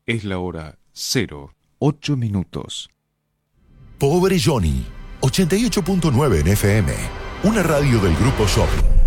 Es la hora 08:08. Pobre Johnny, 88.9 en FM, una radio del Grupo Shopping.